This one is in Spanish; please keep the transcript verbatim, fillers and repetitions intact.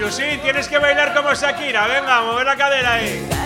Chusín, tienes que bailar como Shakira. Venga, mover la cadera ahí.